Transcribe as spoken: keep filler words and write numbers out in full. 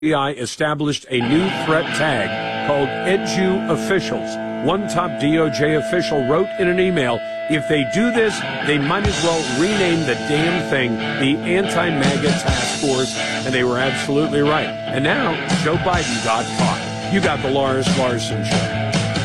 B I established a new threat tag called Edu Officials. One top D O J official wrote in an email, if they do this, they might as well rename the damn thing the Anti-MAGA Task Force, and they were absolutely right. And now, Joe Biden got caught. You got the Lars Larson Show.